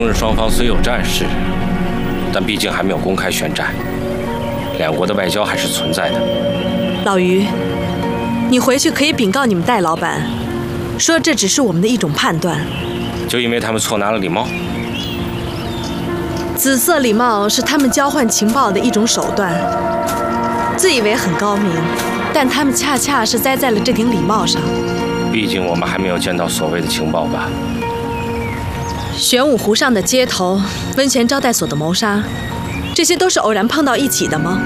中日双方虽有战事，但毕竟还没有公开宣战，两国的外交还是存在的。 老于，你回去可以禀告你们戴老板，说这只是我们的一种判断。 就因为他们错拿了礼帽？ 紫色礼帽是他们交换情报的一种手段，自以为很高明，但他们恰恰是栽在了这顶礼帽上。 毕竟我们还没有见到所谓的情报吧？ 玄武湖上的街头、温泉招待所的谋杀，这些都是偶然碰到一起的吗？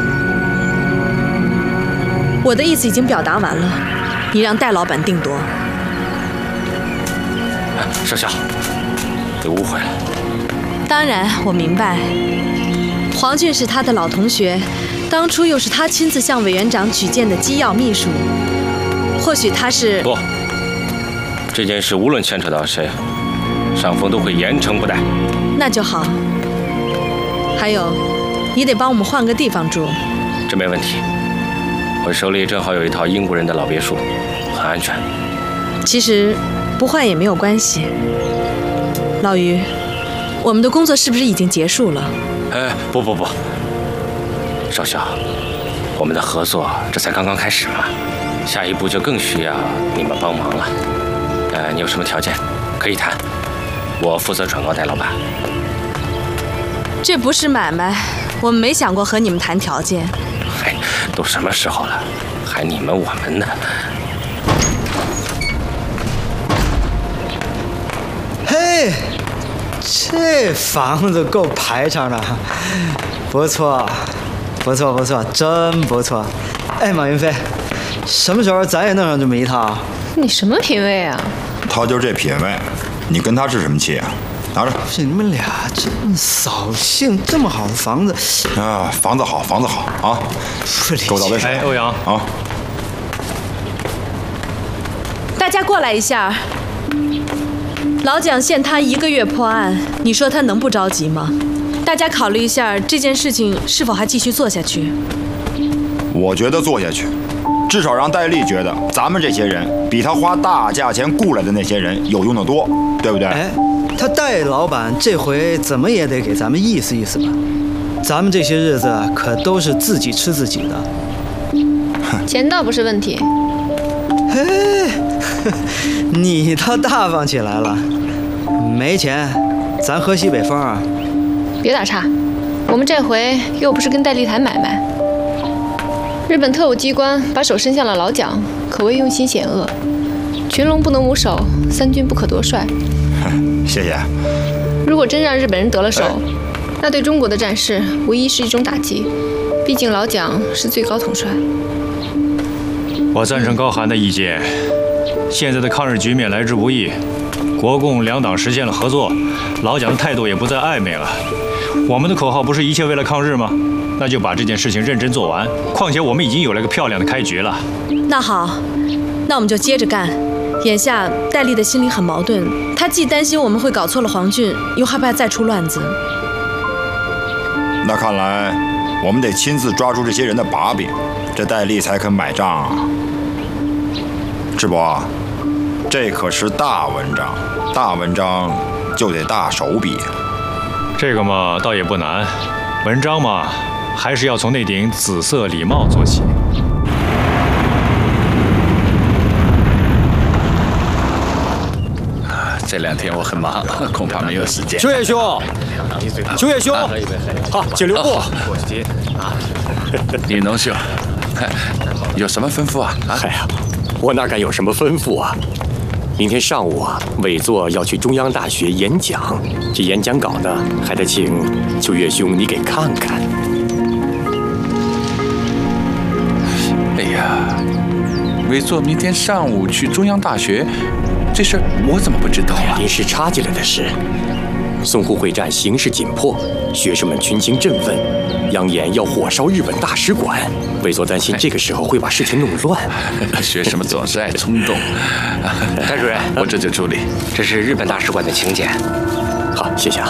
我的意思已经表达完了，你让戴老板定夺。 少校，别误会了。 当然，我明白，黄俊是他的老同学，当初又是他亲自向委员长举荐的机要秘书。或许他是…… 不，这件事无论牵扯到谁，上峰都会严惩不贷。 那就好。还有，你得帮我们换个地方住。 这没问题，我手里正好有一套英国人的老别墅，很安全。 其实不换也没有关系。老于，我们的工作是不是已经结束了？ 不，少校，我们的合作这才刚刚开始嘛，下一步就更需要你们帮忙了。你有什么条件可以谈，我负责转告戴老板。 这不是买卖，我们没想过和你们谈条件。 都什么时候了，还你们我们呢？ 嘿，这房子够排场的，不错，真不错。哎，马云飞，什么时候咱也弄上这么一套？ 你什么品味啊？ 他就这品味，你跟他置什么气啊？拿着。 是你们俩真扫兴，这么好的房子啊，房子好啊！给我倒杯水。 欧阳啊， 大家过来一下。老蒋限他1个月破案，你说他能不着急吗？大家考虑一下这件事情是否还继续做下去。 我觉得做下去，至少让戴笠觉得咱们这些人比他花大价钱雇来的那些人有用得多，对不对？ 哎，他戴老板这回怎么也得给咱们意思意思吧？咱们这些日子可都是自己吃自己的。 钱倒不是问题。 嘿，你倒大方起来了。没钱，咱喝西北风啊！ 别打岔，我们这回又不是跟戴笠谈买卖。日本特务机关把手伸向了老蒋，可谓用心险恶。群龙不能无首，三军不可夺帅。 谢谢。 如果真让日本人得了手，那对中国的战事无疑是一种打击。毕竟老蒋是最高统帅。 我赞成高涵的意见。现在的抗日局面来之不易，国共两党实现了合作，老蒋的态度也不再暧昧了。我们的口号不是一切为了抗日吗？那就把这件事情认真做完。况且我们已经有了个漂亮的开局了。 那好，那我们就接着干。眼下戴笠的心里很矛盾，他既担心我们会搞错了黄俊，又害怕再出乱子。 那看来我们得亲自抓住这些人的把柄，这戴笠才肯买账啊。智伯，这可是大文章，大文章就得大手笔。 这个嘛，倒也不难。文章嘛，还是要从那顶紫色礼帽做起。 这2天我很忙，恐怕没有时间。 秋叶兄，秋叶兄，好，请留步。 李农兄，有什么吩咐啊？ 哎呀，我哪敢有什么吩咐啊！明天上午啊，委座要去中央大学演讲，这演讲稿呢，还得请秋叶兄你给看看。 哎呀，委座明天上午去中央大学，这事我怎么不知道啊？ 临时插进来的事。淞沪会战形势紧迫，学生们群情振奋，扬言要火烧日本大使馆。委座担心这个时候会把事情弄乱。 学生们总是爱冲动。 戴主任， 我这就处理。 这是日本大使馆的请柬。 好，谢谢啊。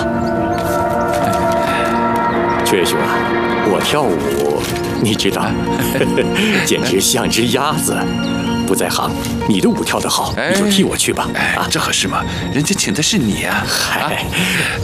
秋叶兄啊，我跳舞，你知道，简直像只鸭子。不在行，你的舞跳得好，你就替我去吧。 这合适吗？人家请的是你啊！ 嗨，